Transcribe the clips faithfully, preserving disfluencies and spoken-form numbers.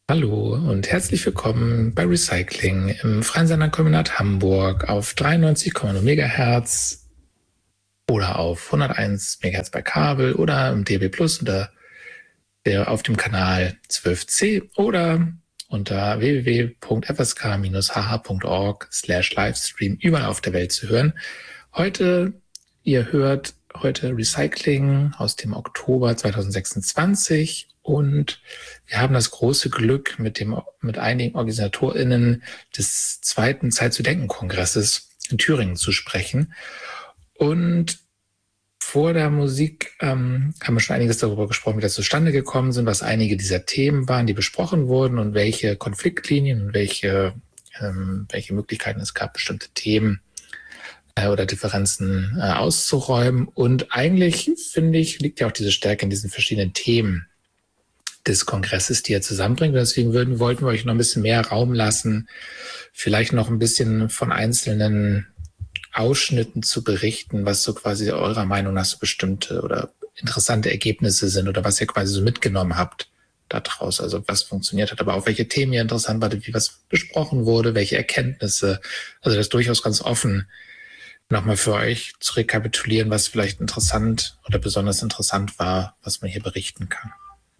Hallo und herzlich willkommen bei Recycling im Freien Senderkombinat Hamburg auf dreiundneunzig Komma null Megahertz oder auf hunderteins Megahertz bei Kabel oder im D A B Plus oder der auf dem Kanal zwölf C oder unter w w w punkt f s k dash h h punkt org slash livestream überall auf der Welt zu hören. Heute, ihr hört heute Recycling aus dem Oktober zweitausendsechsundzwanzig und wir haben das große Glück, mit dem mit einigen OrganisatorInnen des zweiten Zeit zu denken Kongresses in Thüringen zu sprechen. Und vor der Musik ähm, haben wir schon einiges darüber gesprochen, wie das zustande gekommen sind, was einige dieser Themen waren, die besprochen wurden und welche Konfliktlinien und welche, ähm, welche Möglichkeiten es gab, bestimmte Themen äh, oder Differenzen äh, auszuräumen. Und eigentlich, finde ich, liegt ja auch diese Stärke in diesen verschiedenen Themen des Kongresses, die er zusammenbringt. Deswegen würden, wollten wir euch noch ein bisschen mehr Raum lassen, vielleicht noch ein bisschen von einzelnen Ausschnitten zu berichten, was so quasi eurer Meinung nach so bestimmte oder interessante Ergebnisse sind oder was ihr quasi so mitgenommen habt daraus, also was funktioniert hat, aber auch welche Themen ihr interessant war, wie was besprochen wurde, welche Erkenntnisse, also das durchaus ganz offen nochmal für euch zu rekapitulieren, was vielleicht interessant oder besonders interessant war, was man hier berichten kann.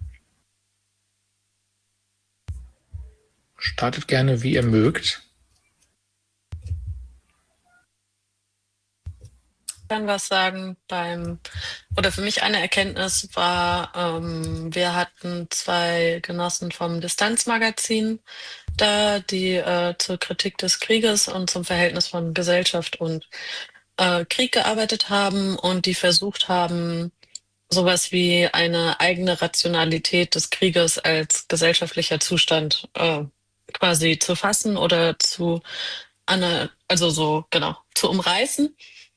Startet gerne, wie ihr mögt. Ich kann was sagen beim, oder für mich eine Erkenntnis war, ähm, wir hatten zwei Genossen vom Distanzmagazin da, die äh, zur Kritik des Krieges und zum Verhältnis von Gesellschaft und äh, Krieg gearbeitet haben und die versucht haben, sowas wie eine eigene Rationalität des Krieges als gesellschaftlicher Zustand äh, quasi zu fassen oder zu, also so, genau, zu umreißen.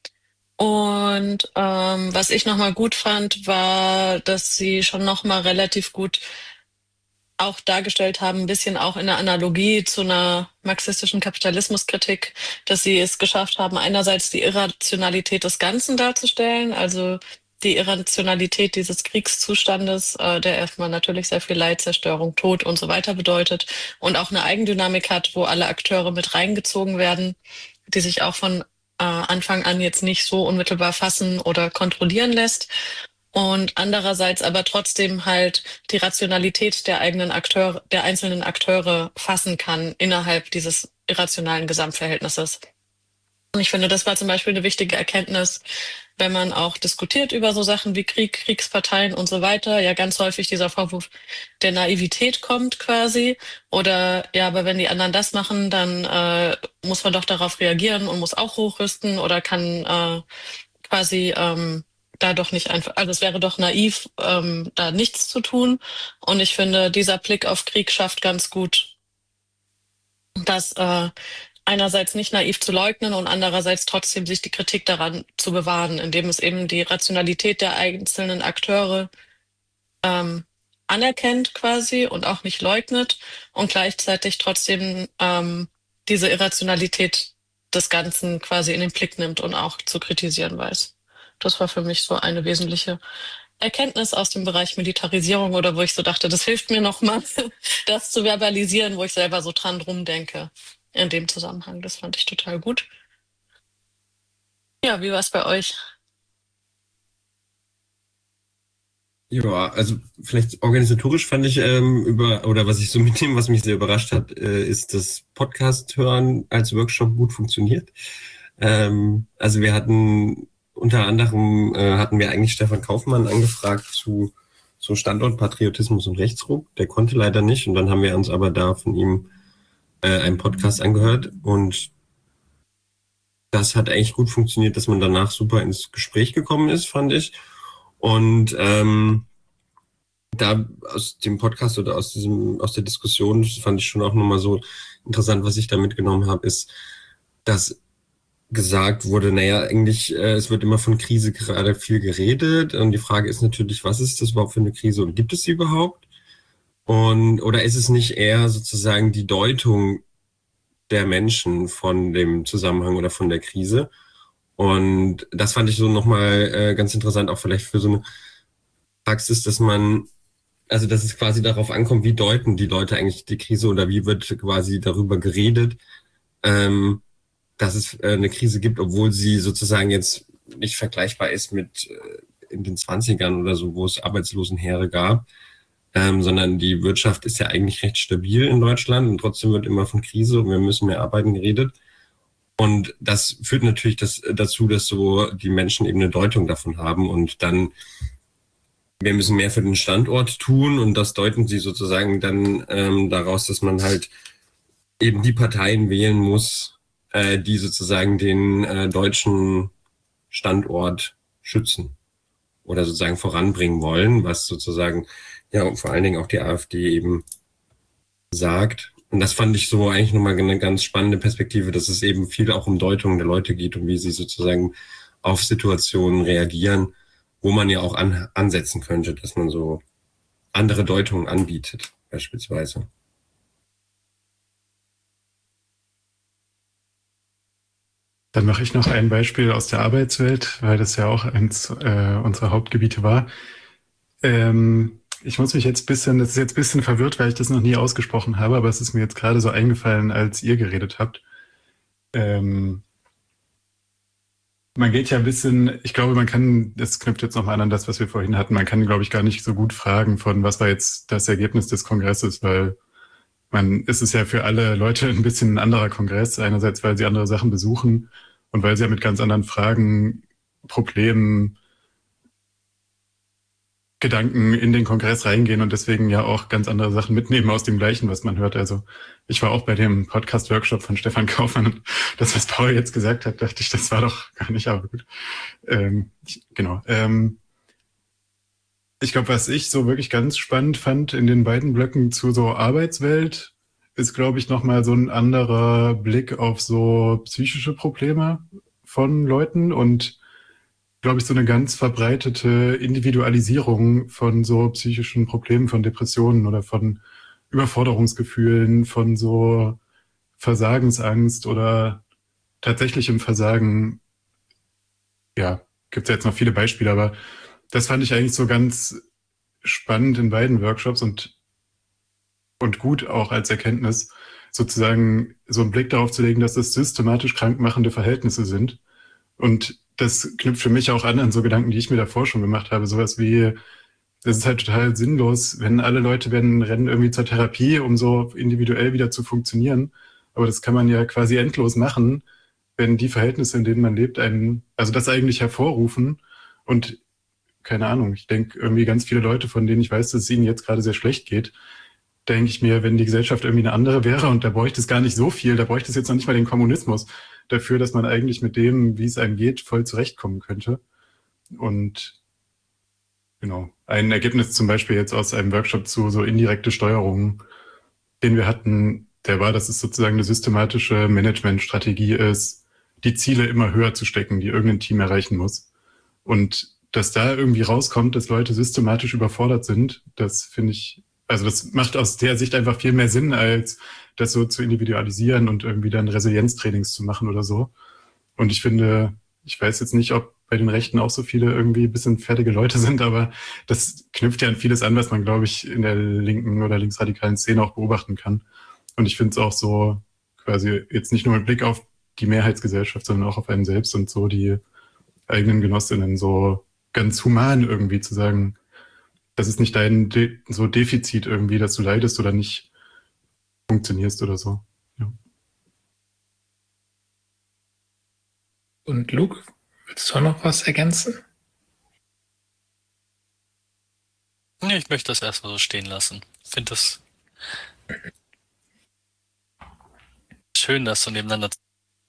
Und ähm, was ich nochmal gut fand, war, dass sie schon nochmal relativ gut auch dargestellt haben, ein bisschen auch in der Analogie zu einer marxistischen Kapitalismuskritik, dass sie es geschafft haben, einerseits die Irrationalität des Ganzen darzustellen, also die Irrationalität dieses Kriegszustandes, äh, der erstmal natürlich sehr viel Leid, Zerstörung, Tod und so weiter bedeutet und auch eine Eigendynamik hat, wo alle Akteure mit reingezogen werden, die sich auch von äh, Anfang an jetzt nicht so unmittelbar fassen oder kontrollieren lässt. Und andererseits aber trotzdem halt die Rationalität der eigenen Akteure, der einzelnen Akteure fassen kann innerhalb dieses irrationalen Gesamtverhältnisses. Und ich finde, das war zum Beispiel eine wichtige Erkenntnis, wenn man auch diskutiert über so Sachen wie Krieg, Kriegsparteien und so weiter. Ja, ganz häufig dieser Vorwurf der Naivität kommt quasi. Oder ja, aber wenn die anderen das machen, dann äh, muss man doch darauf reagieren und muss auch hochrüsten oder kann äh, quasi ähm, da doch nicht einfach, also es wäre doch naiv, ähm, da nichts zu tun. Und ich finde, dieser Blick auf Krieg schafft ganz gut, das äh, einerseits nicht naiv zu leugnen und andererseits trotzdem sich die Kritik daran zu bewahren, indem es eben die Rationalität der einzelnen Akteure ähm, anerkennt quasi und auch nicht leugnet und gleichzeitig trotzdem ähm, diese Irrationalität des Ganzen quasi in den Blick nimmt und auch zu kritisieren weiß. Das war für mich so eine wesentliche Erkenntnis aus dem Bereich Militarisierung oder wo ich so dachte, das hilft mir nochmal, das zu verbalisieren, wo ich selber so dran rumdenke in dem Zusammenhang. Das fand ich total gut. Ja, wie war es bei euch? Ja, also vielleicht organisatorisch fand ich ähm, über, oder was ich so mitnehme, was mich sehr überrascht hat, äh, ist, dass Podcast hören als Workshop gut funktioniert. Ähm, also wir hatten unter anderem, äh, hatten wir eigentlich Stefan Kaufmann angefragt zu so Standortpatriotismus und Rechtsruck. Der konnte leider nicht und dann haben wir uns aber da von ihm äh, einen Podcast angehört und das hat eigentlich gut funktioniert, dass man danach super ins Gespräch gekommen ist, fand ich. Und ähm, da aus dem Podcast oder aus diesem aus der Diskussion fand ich schon auch nochmal so interessant, was ich da mitgenommen habe, ist, dass gesagt wurde, naja, eigentlich, äh, es wird immer von Krise gerade viel geredet und die Frage ist natürlich, was ist das überhaupt für eine Krise und gibt es sie überhaupt? Und oder ist es nicht eher sozusagen die Deutung der Menschen von dem Zusammenhang oder von der Krise? Und das fand ich so nochmal äh, ganz interessant, auch vielleicht für so eine Praxis, dass man also dass es quasi darauf ankommt, wie deuten die Leute eigentlich die Krise oder wie wird quasi darüber geredet, ähm, dass es äh, eine Krise gibt, obwohl sie sozusagen jetzt nicht vergleichbar ist mit äh, in den zwanzigern oder so, wo es Arbeitslosenheere gab, ähm, sondern die Wirtschaft ist ja eigentlich recht stabil in Deutschland und trotzdem wird immer von Krise und wir müssen mehr arbeiten geredet. Und das führt natürlich das, dazu, dass so die Menschen eben eine Deutung davon haben und dann, wir müssen mehr für den Standort tun und das deuten sie sozusagen dann ähm, daraus, dass man halt eben die Parteien wählen muss, äh, die sozusagen den äh, deutschen Standort schützen oder sozusagen voranbringen wollen, was sozusagen ja vor allen Dingen auch die AfD eben sagt. Und das fand ich so eigentlich nochmal eine ganz spannende Perspektive, dass es eben viel auch um Deutungen der Leute geht und wie sie sozusagen auf Situationen reagieren, wo man ja auch an, ansetzen könnte, dass man so andere Deutungen anbietet, beispielsweise. Dann mache ich noch ein Beispiel aus der Arbeitswelt, weil das ja auch eins äh, unserer Hauptgebiete war. Ähm, ich muss mich jetzt ein bisschen, das ist jetzt ein bisschen verwirrt, weil ich das noch nie ausgesprochen habe, aber es ist mir jetzt gerade so eingefallen, als ihr geredet habt. Ähm, man geht ja ein bisschen, ich glaube, man kann, das knüpft jetzt nochmal an das, was wir vorhin hatten, man kann, glaube ich, gar nicht so gut fragen von, was war jetzt das Ergebnis des Kongresses, weil man, ist es ja für alle Leute ein bisschen ein anderer Kongress, einerseits, weil sie andere Sachen besuchen und weil sie ja mit ganz anderen Fragen, Problemen, Gedanken in den Kongress reingehen und deswegen ja auch ganz andere Sachen mitnehmen aus dem Gleichen, was man hört. Also ich war auch bei dem Podcast-Workshop von Stefan Kaufmann und das, was Paul jetzt gesagt hat, dachte ich, das war doch gar nicht, aber gut. Ähm, ich, genau. Ähm, ich glaube, was ich so wirklich ganz spannend fand in den beiden Blöcken zu so Arbeitswelt, ist, glaube ich, nochmal so ein anderer Blick auf so psychische Probleme von Leuten und glaube ich, so eine ganz verbreitete Individualisierung von so psychischen Problemen, von Depressionen oder von Überforderungsgefühlen, von so Versagensangst oder tatsächlichem Versagen. Ja, gibt es jetzt noch viele Beispiele, aber das fand ich eigentlich so ganz spannend in beiden Workshops und, und gut auch als Erkenntnis, sozusagen so einen Blick darauf zu legen, dass das systematisch krankmachende Verhältnisse sind. Und das knüpft für mich auch an an so Gedanken, die ich mir davor schon gemacht habe. Sowas wie, das ist halt total sinnlos, wenn alle Leute werden, rennen irgendwie zur Therapie, um so individuell wieder zu funktionieren. Aber das kann man ja quasi endlos machen, wenn die Verhältnisse, in denen man lebt, einen, also das eigentlich hervorrufen. Und keine Ahnung, ich denke irgendwie ganz viele Leute, von denen ich weiß, dass es ihnen jetzt gerade sehr schlecht geht, denke ich mir, wenn die Gesellschaft irgendwie eine andere wäre und da bräuchte es gar nicht so viel, da bräuchte es jetzt noch nicht mal den Kommunismus dafür, dass man eigentlich mit dem, wie es einem geht, voll zurechtkommen könnte. Und genau, ein Ergebnis zum Beispiel jetzt aus einem Workshop zu so indirekte Steuerung, den wir hatten, der war, dass es sozusagen eine systematische Managementstrategie ist, die Ziele immer höher zu stecken, die irgendein Team erreichen muss. Und dass da irgendwie rauskommt, dass Leute systematisch überfordert sind, das finde ich, also das macht aus der Sicht einfach viel mehr Sinn, als das so zu individualisieren und irgendwie dann Resilienztrainings zu machen oder so. Und ich finde, ich weiß jetzt nicht, ob bei den Rechten auch so viele irgendwie ein bisschen fertige Leute sind, aber das knüpft ja an vieles an, was man, glaube ich, in der linken oder linksradikalen Szene auch beobachten kann. Und ich finde es auch so quasi jetzt nicht nur mit Blick auf die Mehrheitsgesellschaft, sondern auch auf einen selbst und so die eigenen Genossinnen so ganz human irgendwie zu sagen, das ist nicht dein De- so Defizit irgendwie, dass du leidest oder nicht funktionierst oder so. Ja. Und Luke, willst du auch noch was ergänzen? Nee, ich möchte das erstmal so stehen lassen. Ich finde das schön, das so nebeneinander zu.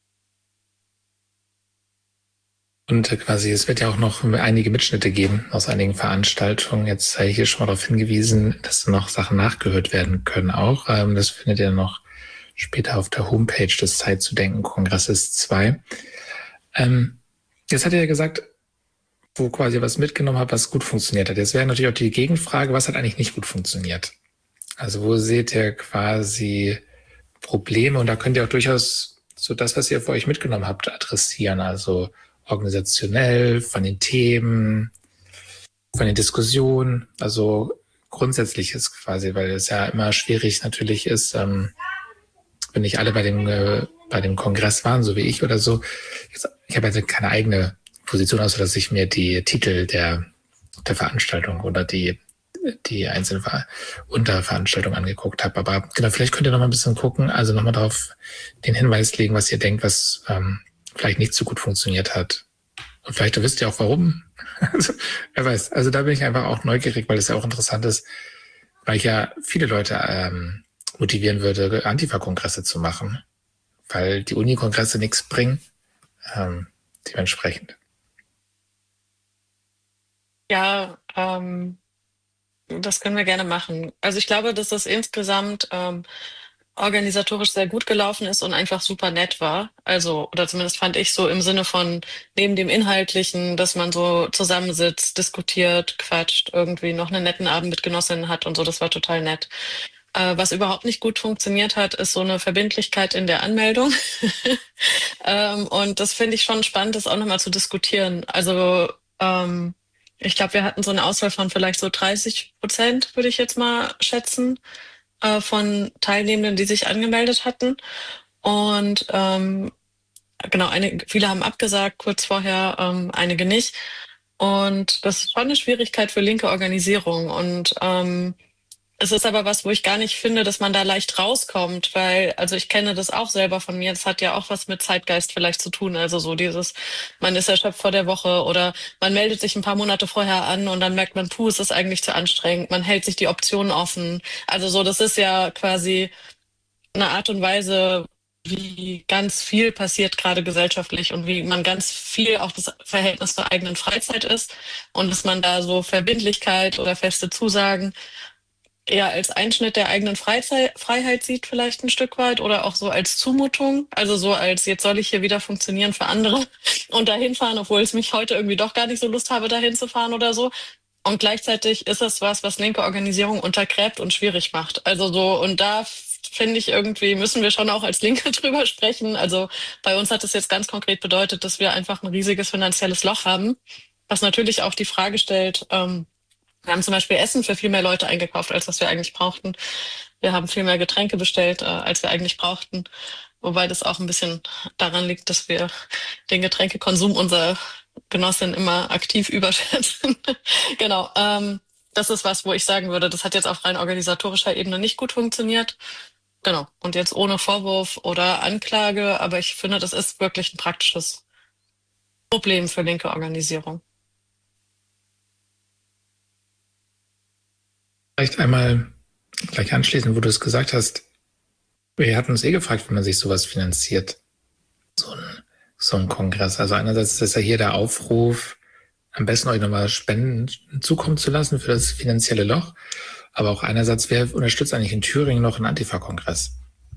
Und quasi, es wird ja auch noch einige Mitschnitte geben aus einigen Veranstaltungen. Jetzt sei hier schon mal darauf hingewiesen, dass noch Sachen nachgehört werden können auch. Das findet ihr noch später auf der Homepage des Zeit zu denken Kongresses zwei. Jetzt hat er ja gesagt, wo quasi was mitgenommen hat, was gut funktioniert hat. Jetzt wäre natürlich auch die Gegenfrage, was hat eigentlich nicht gut funktioniert? Also wo seht ihr quasi Probleme? Und da könnt ihr auch durchaus so das, was ihr für euch mitgenommen habt, adressieren. Also organisationell, von den Themen, von den Diskussionen. Also Grundsätzliches quasi, weil es ja immer schwierig natürlich ist, ähm, wenn nicht alle bei dem, äh, bei dem Kongress waren, so wie ich oder so. Jetzt, ich habe also keine eigene Position, außer dass ich mir die Titel der, der Veranstaltung oder die, die einzelnen Ver- Unterveranstaltungen angeguckt habe. Aber genau, vielleicht könnt ihr noch mal ein bisschen gucken, also noch mal darauf den Hinweis legen, was ihr denkt, was ähm, vielleicht nicht so gut funktioniert hat. Und vielleicht wisst ihr auch, warum. Also, wer weiß. Also da bin ich einfach auch neugierig, weil es ja auch interessant ist, weil ich ja viele Leute ähm, motivieren würde, Antifa-Kongresse zu machen, weil die Uni-Kongresse nichts bringen. Ähm, dementsprechend. Ja, ähm, das können wir gerne machen. Also ich glaube, dass das insgesamt ähm, organisatorisch sehr gut gelaufen ist und einfach super nett war. Also, oder zumindest fand ich so im Sinne von neben dem Inhaltlichen, dass man so zusammensitzt, diskutiert, quatscht, irgendwie noch einen netten Abend mit Genossinnen hat und so, das war total nett. Äh, was überhaupt nicht gut funktioniert hat, ist so eine Verbindlichkeit in der Anmeldung. ähm, und das finde ich schon spannend, das auch nochmal zu diskutieren. Also, ähm, ich glaube, wir hatten so eine Auswahl von vielleicht so dreißig Prozent, würde ich jetzt mal schätzen, äh, von Teilnehmenden, die sich angemeldet hatten. Und ähm, genau, einige, viele haben abgesagt kurz vorher, ähm, einige nicht. Und das ist schon eine Schwierigkeit für linke Organisierung. Und ähm, es ist aber was, wo ich gar nicht finde, dass man da leicht rauskommt, weil, also ich kenne das auch selber von mir, das hat ja auch was mit Zeitgeist vielleicht zu tun, also so dieses, man ist erschöpft vor der Woche oder man meldet sich ein paar Monate vorher an und dann merkt man, puh, es ist eigentlich zu anstrengend, man hält sich die Optionen offen, also so, das ist ja quasi eine Art und Weise, wie ganz viel passiert gerade gesellschaftlich und wie man ganz viel auch das Verhältnis zur eigenen Freizeit ist und dass man da so Verbindlichkeit oder feste Zusagen eher als Einschnitt der eigenen Freizeit, Freiheit sieht vielleicht ein Stück weit oder auch so als Zumutung, also so als jetzt soll ich hier wieder funktionieren für andere und dahin fahren, obwohl es mich heute irgendwie doch gar nicht so Lust habe, dahin zu fahren oder so. Und gleichzeitig ist es was, was linke Organisierung untergräbt und schwierig macht. Also so, und da finde ich irgendwie, müssen wir schon auch als Linke drüber sprechen. Also bei uns hat es jetzt ganz konkret bedeutet, dass wir einfach ein riesiges finanzielles Loch haben, was natürlich auch die Frage stellt, ähm, wir haben zum Beispiel Essen für viel mehr Leute eingekauft, als was wir eigentlich brauchten. Wir haben viel mehr Getränke bestellt, äh, als wir eigentlich brauchten. Wobei das auch ein bisschen daran liegt, dass wir den Getränkekonsum unserer Genossinnen immer aktiv überschätzen. Genau. Ähm, das ist was, wo ich sagen würde, das hat jetzt auf rein organisatorischer Ebene nicht gut funktioniert. Genau. Und jetzt ohne Vorwurf oder Anklage. Aber ich finde, das ist wirklich ein praktisches Problem für linke Organisierung. Vielleicht einmal gleich anschließend, wo du es gesagt hast. Wir hatten uns eh gefragt, wie man sich sowas finanziert. So ein, so ein Kongress. Also einerseits ist ja hier der Aufruf, am besten euch nochmal Spenden zukommen zu lassen für das finanzielle Loch. Aber auch einerseits, wer unterstützt eigentlich in Thüringen noch einen Antifa-Kongress?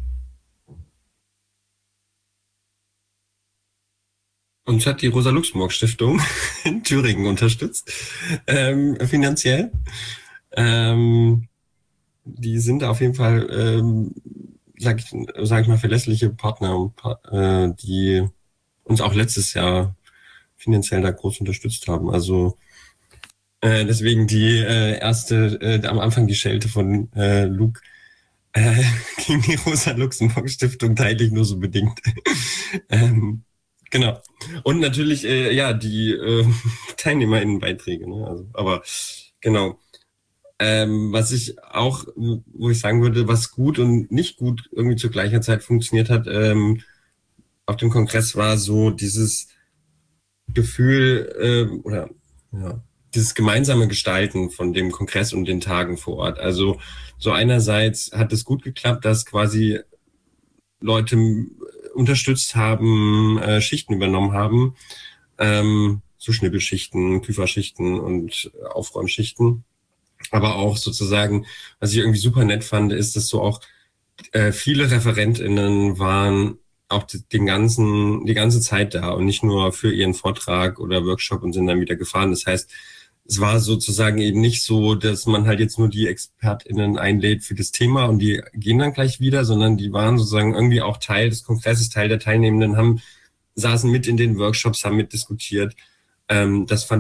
Uns hat die Rosa-Luxemburg-Stiftung in Thüringen unterstützt, ähm, finanziell. Ähm, die sind auf jeden Fall, ähm, sag ich, sag ich mal, verlässliche Partner, äh, die uns auch letztes Jahr finanziell da groß unterstützt haben. Also äh, deswegen die äh, erste, äh, am Anfang die Schelte von äh, Luke äh, gegen die Rosa-Luxemburg-Stiftung teile ich nur so bedingt. ähm, genau. Und natürlich, äh, ja, die äh, TeilnehmerInnenbeiträge. Ne? Also, aber genau. Ähm, was ich auch, wo ich sagen würde, was gut und nicht gut irgendwie zur gleichen Zeit funktioniert hat, ähm, auf dem Kongress war so dieses Gefühl ähm, oder ja, dieses gemeinsame Gestalten von dem Kongress und den Tagen vor Ort. Also so einerseits hat es gut geklappt, dass quasi Leute unterstützt haben, äh, Schichten übernommen haben, ähm, so Schnibbelschichten, Küferschichten und Aufräumschichten. Aber auch sozusagen, was ich irgendwie super nett fand, ist, dass so auch äh, viele ReferentInnen waren auch den ganzen, die ganze Zeit da und nicht nur für ihren Vortrag oder Workshop und sind dann wieder gefahren. Das heißt, es war sozusagen eben nicht so, dass man halt jetzt nur die ExpertInnen einlädt für das Thema und die gehen dann gleich wieder, sondern die waren sozusagen irgendwie auch Teil des Kongresses, Teil der Teilnehmenden, haben, saßen mit in den Workshops, haben mitdiskutiert. Ähm, das fand ich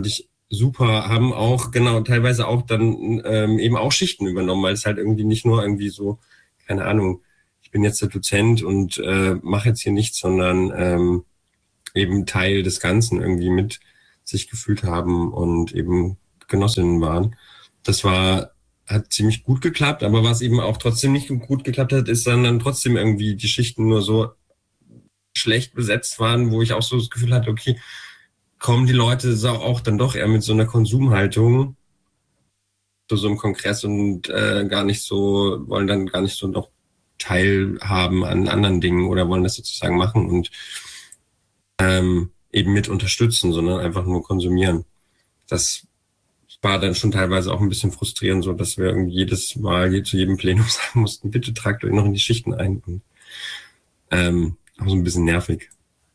super, haben auch, genau, teilweise auch dann ähm, eben auch Schichten übernommen, weil es halt irgendwie nicht nur irgendwie so, keine Ahnung, ich bin jetzt der Dozent und äh, mache jetzt hier nichts, sondern ähm, eben Teil des Ganzen irgendwie mit sich gefühlt haben und eben Genossinnen waren. Das war, hat ziemlich gut geklappt, aber was eben auch trotzdem nicht gut geklappt hat, ist dann, dann trotzdem irgendwie die Schichten nur so schlecht besetzt waren, wo ich auch so das Gefühl hatte, okay, kommen die Leute so auch dann doch eher mit so einer Konsumhaltung zu so einem Kongress und äh, gar nicht so, wollen dann gar nicht so noch teilhaben an anderen Dingen oder wollen das sozusagen machen und ähm, eben mit unterstützen, sondern einfach nur konsumieren. Das war dann schon teilweise auch ein bisschen frustrierend, so dass wir irgendwie jedes Mal zu jedem Plenum sagen mussten, bitte tragt euch noch in die Schichten ein. Und, ähm, auch so ein bisschen nervig.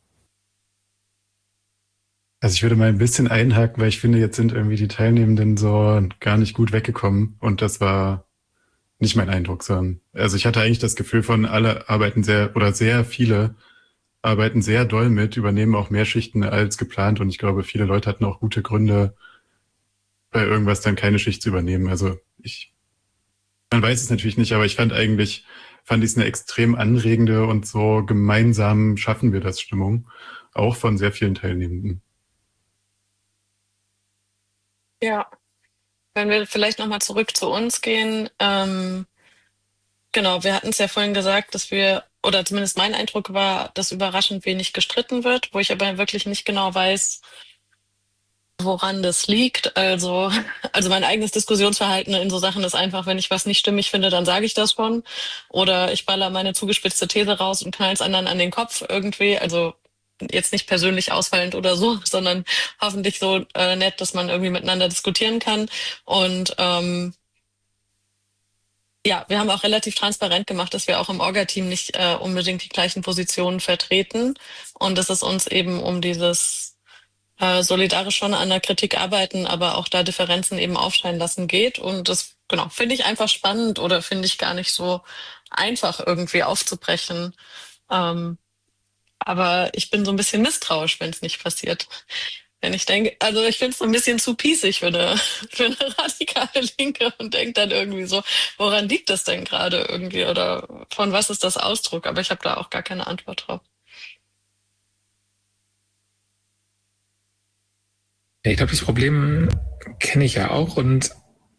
Also ich würde mal ein bisschen einhaken, weil ich finde, jetzt sind irgendwie die Teilnehmenden so gar nicht gut weggekommen und das war nicht mein Eindruck, sondern also ich hatte eigentlich das Gefühl von, alle arbeiten sehr oder sehr viele arbeiten sehr doll mit, übernehmen auch mehr Schichten als geplant und ich glaube, viele Leute hatten auch gute Gründe, bei irgendwas dann keine Schicht zu übernehmen. Also ich, man weiß es natürlich nicht, aber ich fand eigentlich, fand ich es eine extrem anregende und so gemeinsam schaffen wir das Stimmung, auch von sehr vielen Teilnehmenden. Ja, wenn wir vielleicht nochmal zurück zu uns gehen, ähm, genau, wir hatten es ja vorhin gesagt, dass wir, oder zumindest mein Eindruck war, dass überraschend wenig gestritten wird, wo ich aber wirklich nicht genau weiß, woran das liegt. Also, also mein eigenes Diskussionsverhalten in so Sachen ist einfach, wenn ich was nicht stimmig finde, dann sage ich das schon. Oder ich baller meine zugespitzte These raus und knall es anderen an den Kopf irgendwie. Also jetzt nicht persönlich ausfallend oder so, sondern hoffentlich so äh, nett, dass man irgendwie miteinander diskutieren kann. Und ähm, ja, wir haben auch relativ transparent gemacht, dass wir auch im Orga-Team nicht äh, unbedingt die gleichen Positionen vertreten und dass es uns eben um dieses äh, solidarisch schon an der Kritik arbeiten, aber auch da Differenzen eben aufscheinen lassen geht. Und das, genau, finde ich einfach spannend oder finde ich gar nicht so einfach irgendwie aufzubrechen. Ähm, aber ich bin so ein bisschen misstrauisch, wenn es nicht passiert. Wenn ich denke, also ich finde es so ein bisschen zu pießig für eine, für eine radikale Linke und denke dann irgendwie so, woran liegt das denn gerade irgendwie oder von was ist das Ausdruck? Aber ich habe da auch gar keine Antwort drauf. Ja, ich glaube, das Problem kenne ich ja auch und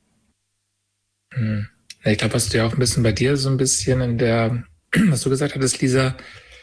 hm, ich glaube, was du ja auch ein bisschen bei dir so ein bisschen in der, was du gesagt hattest, Lisa,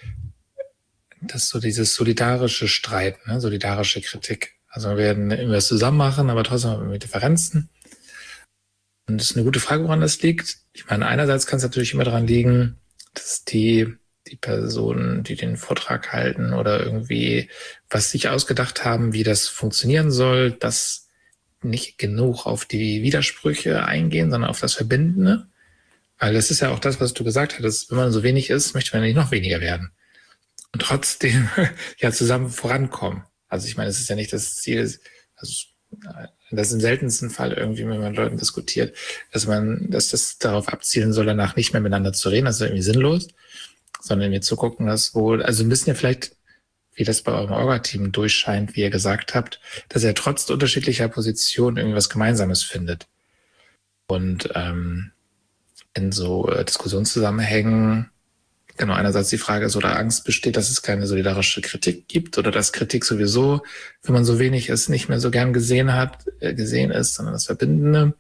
dass so dieses solidarische Streiten, ne, solidarische Kritik. Also wir werden irgendwas zusammen machen, aber trotzdem haben wir Differenzen. Und das ist eine gute Frage, woran das liegt. Ich meine, einerseits kann es natürlich immer daran liegen, dass die, die Personen, die den Vortrag halten oder irgendwie was sich ausgedacht haben, wie das funktionieren soll, das nicht genug auf die Widersprüche eingehen, sondern auf das Verbindende. Weil das ist ja auch das, was du gesagt hattest. Wenn man so wenig ist, möchte man nicht noch weniger werden. Und trotzdem ja zusammen vorankommen. Also ich meine, es ist ja nicht das Ziel, also das ist im seltensten Fall irgendwie, wenn man mit Leuten diskutiert, dass man, dass das darauf abzielen soll, danach nicht mehr miteinander zu reden, das ist irgendwie sinnlos, sondern mir zu gucken, dass wohl, also ein bisschen ja vielleicht, wie das bei eurem Orga-Team durchscheint, wie ihr gesagt habt, dass er trotz unterschiedlicher Positionen irgendwas Gemeinsames findet. Und ähm, in so äh, Diskussionszusammenhängen genau, einerseits die Frage ist, oder Angst besteht, dass es keine solidarische Kritik gibt oder dass Kritik sowieso, wenn man so wenig ist, nicht mehr so gern gesehen hat, äh, gesehen ist, sondern das Verbindende.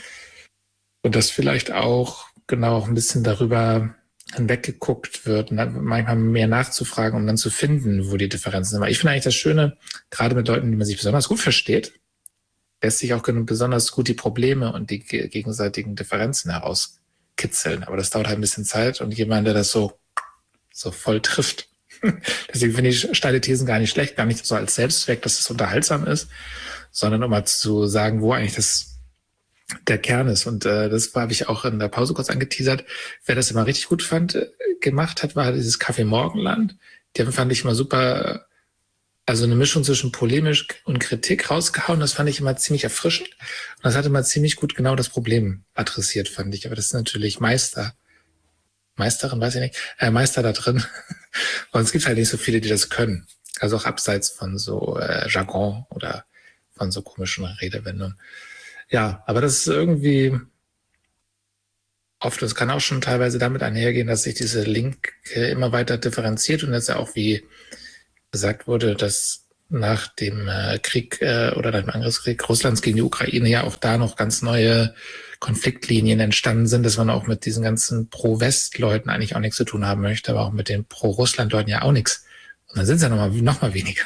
Und dass vielleicht auch genau auch ein bisschen darüber hinweggeguckt wird und dann manchmal mehr nachzufragen, um dann zu finden, wo die Differenzen sind. Weil ich finde eigentlich das Schöne, gerade mit Leuten, die man sich besonders gut versteht, lässt sich auch besonders gut die Probleme und die gegenseitigen Differenzen herauskitzeln. Aber das dauert halt ein bisschen Zeit und jemand, der das so so voll trifft. Deswegen finde ich steile Thesen gar nicht schlecht, gar nicht so als Selbstzweck, dass es unterhaltsam ist, sondern um mal zu sagen, wo eigentlich das der Kern ist. Und äh, das habe ich auch in der Pause kurz angeteasert. Wer das immer richtig gut fand, äh, gemacht hat, war dieses Café Morgenland. Die fand ich immer super, also eine Mischung zwischen polemisch und Kritik rausgehauen. Das fand ich immer ziemlich erfrischend. Und das hat immer ziemlich gut genau das Problem adressiert, fand ich. Aber das ist natürlich Meister. Meisterin, weiß ich nicht, äh, Meister da drin. Und es gibt halt nicht so viele, die das können. Also auch abseits von so äh, Jargon oder von so komischen Redewendungen. Ja, aber das ist irgendwie oft, das kann auch schon teilweise damit einhergehen, dass sich diese Linke immer weiter differenziert und jetzt ja auch, wie gesagt wurde, dass nach dem äh, Krieg äh, oder dem Angriffskrieg Russlands gegen die Ukraine ja auch da noch ganz neue Konfliktlinien entstanden sind, dass man auch mit diesen ganzen Pro-West-Leuten eigentlich auch nichts zu tun haben möchte, aber auch mit den Pro-Russland-Leuten ja auch nichts. Und dann sind es ja noch mal, noch mal weniger.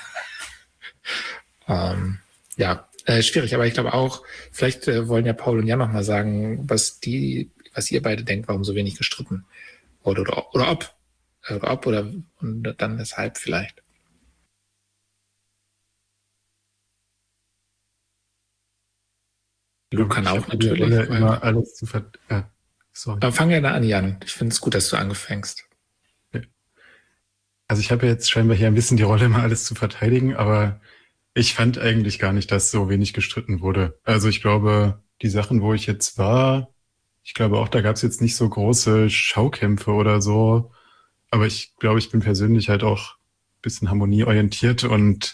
ähm, ja, äh, schwierig, aber ich glaube auch, vielleicht äh, wollen ja Paul und Jan noch mal sagen, was die, was ihr beide denkt, warum so wenig gestritten wurde oder, oder ob. Oder ob oder und dann weshalb vielleicht. Luke kann auch natürlich. Rolle, immer alles zu ver ja, sorry. Aber fang ja da an, Jan. Ich finde es gut, dass du angefängst. Also ich habe jetzt scheinbar hier ein bisschen die Rolle, immer alles zu verteidigen, aber ich fand eigentlich gar nicht, dass so wenig gestritten wurde. Also ich glaube, die Sachen, wo ich jetzt war, ich glaube auch, da gab es jetzt nicht so große Schaukämpfe oder so. Aber ich glaube, ich bin persönlich halt auch ein bisschen harmonieorientiert und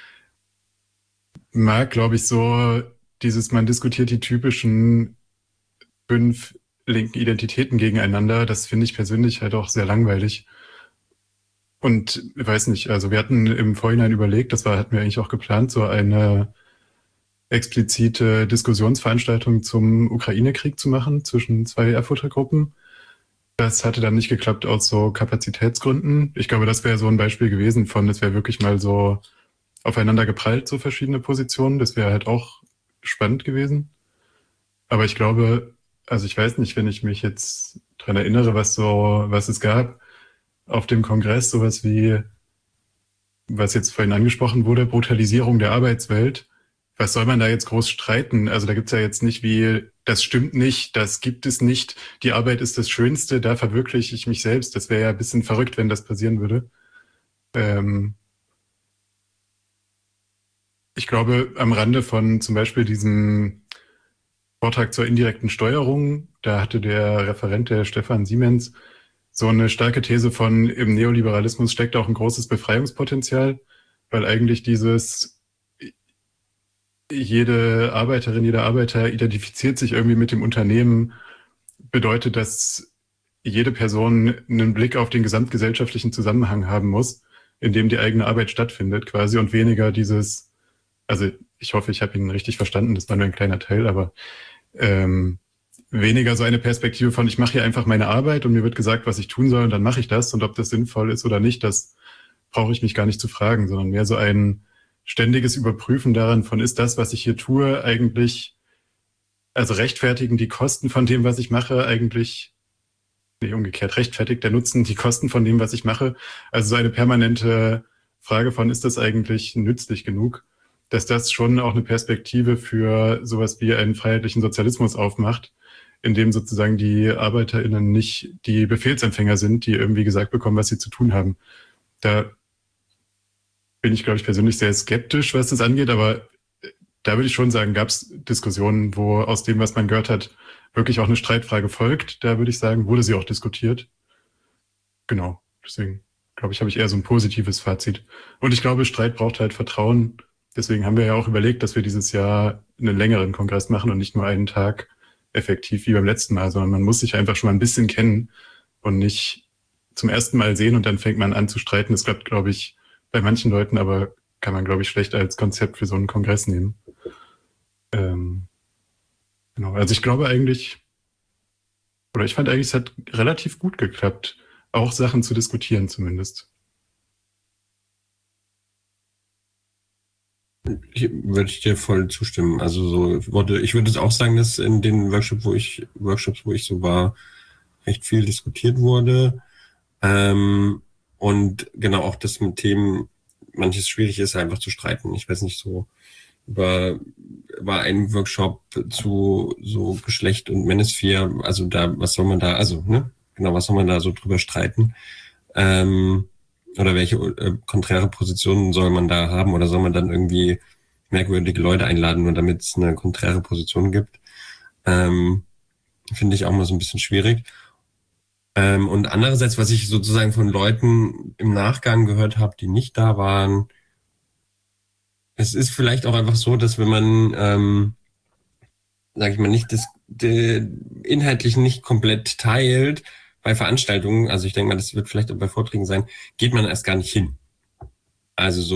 mag, glaube ich, so dieses, man diskutiert die typischen fünf linken Identitäten gegeneinander. Das finde ich persönlich halt auch sehr langweilig. Und ich weiß nicht, also wir hatten im Vorhinein überlegt, das war, hatten wir eigentlich auch geplant, so eine explizite Diskussionsveranstaltung zum Ukraine-Krieg zu machen zwischen zwei Erfurter Gruppen. Das hatte dann nicht geklappt aus so Kapazitätsgründen. Ich glaube, das wäre so ein Beispiel gewesen von, es wäre wirklich mal so aufeinander geprallt, so verschiedene Positionen. Das wäre halt auch spannend gewesen. Aber ich glaube, also ich weiß nicht, wenn ich mich jetzt dran erinnere, was so, was es gab auf dem Kongress, sowas wie, was jetzt vorhin angesprochen wurde, Brutalisierung der Arbeitswelt. Was soll man da jetzt groß streiten? Also da gibt's ja jetzt nicht wie, das stimmt nicht, das gibt es nicht, die Arbeit ist das Schönste, da verwirkliche ich mich selbst. Das wäre ja ein bisschen verrückt, wenn das passieren würde. Ähm ich glaube, am Rande von zum Beispiel diesem Vortrag zur indirekten Steuerung, da hatte der Referent, der Stefan Siemens, so eine starke These von, im Neoliberalismus steckt auch ein großes Befreiungspotenzial, weil eigentlich dieses, jede Arbeiterin, jeder Arbeiter identifiziert sich irgendwie mit dem Unternehmen, bedeutet, dass jede Person einen Blick auf den gesamtgesellschaftlichen Zusammenhang haben muss, in dem die eigene Arbeit stattfindet quasi und weniger dieses, also ich hoffe, ich habe ihn richtig verstanden, das war nur ein kleiner Teil, aber ähm, weniger so eine Perspektive von, ich mache hier einfach meine Arbeit und mir wird gesagt, was ich tun soll und dann mache ich das und ob das sinnvoll ist oder nicht, das brauche ich mich gar nicht zu fragen, sondern mehr so ein ständiges Überprüfen daran von, ist das, was ich hier tue, eigentlich, also rechtfertigen die Kosten von dem, was ich mache, eigentlich, nee, umgekehrt, rechtfertigt der Nutzen die Kosten von dem, was ich mache. Also so eine permanente Frage von, ist das eigentlich nützlich genug, dass das schon auch eine Perspektive für sowas wie einen freiheitlichen Sozialismus aufmacht, in dem sozusagen die ArbeiterInnen nicht die Befehlsempfänger sind, die irgendwie gesagt bekommen, was sie zu tun haben. Da bin ich, glaube ich, persönlich sehr skeptisch, was das angeht, aber da würde ich schon sagen, gab es Diskussionen, wo aus dem, was man gehört hat, wirklich auch eine Streitfrage folgt. Da würde ich sagen, wurde sie auch diskutiert. Genau, deswegen glaube ich, habe ich eher so ein positives Fazit. Und ich glaube, Streit braucht halt Vertrauen. Deswegen haben wir ja auch überlegt, dass wir dieses Jahr einen längeren Kongress machen und nicht nur einen Tag effektiv wie beim letzten Mal, sondern man muss sich einfach schon mal ein bisschen kennen und nicht zum ersten Mal sehen und dann fängt man an zu streiten. Das klappt, glaube ich, bei manchen Leuten, aber kann man, glaube ich, schlecht als Konzept für so einen Kongress nehmen. Ähm, genau, also ich glaube eigentlich, oder ich fand eigentlich, es hat relativ gut geklappt, auch Sachen zu diskutieren zumindest. Ich, würde ich dir voll zustimmen. Also so wurde, ich würde auch sagen, dass in den Workshops, wo ich Workshops, wo ich so war, recht viel diskutiert wurde. Ähm, und genau auch das mit Themen, manches schwierig ist, einfach zu streiten. Ich weiß nicht, so über war ein Workshop zu so Geschlecht und Manosphere, also da, was soll man da, also, ne, genau, was soll man da so drüber streiten? Ähm, oder welche äh, konträre Positionen soll man da haben oder soll man dann irgendwie merkwürdige Leute einladen, nur damit es eine konträre Position gibt? Ähm, finde ich auch mal so ein bisschen schwierig. Ähm, und andererseits, was ich sozusagen von Leuten im Nachgang gehört habe, die nicht da waren, Es ist vielleicht auch einfach so, dass wenn man, ähm, sage ich mal, nicht das de, inhaltlich nicht komplett teilt bei Veranstaltungen, also ich denke mal, das wird vielleicht auch bei Vorträgen sein, geht man erst gar nicht hin. Also so